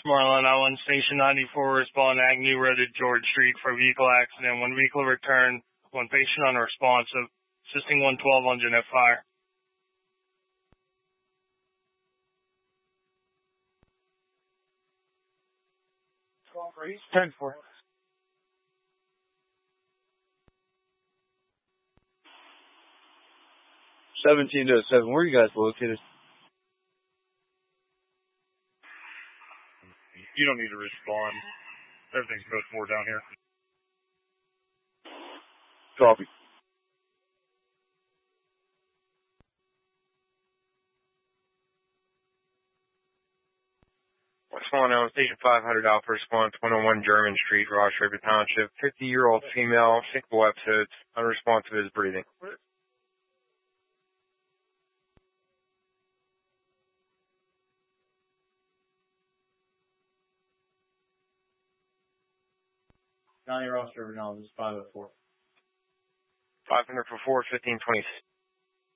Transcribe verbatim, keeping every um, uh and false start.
Marlin, I one Station ninety-four, respond Agnew Road to George Street for a vehicle accident. One vehicle return, one patient unresponsive. Assisting one twelve on Jeanette Fire. ten four. seventeen to seven, where are you guys located? You don't need to respond. Everything's code four down here. Copy. What's going on? Station five hundred Alpha response, one oh one German Street, Ross River Township. fifty-year-old female, single episodes, unresponsive is breathing. County Ross River now, this is five oh four. five hundred for four, fifteen twenty.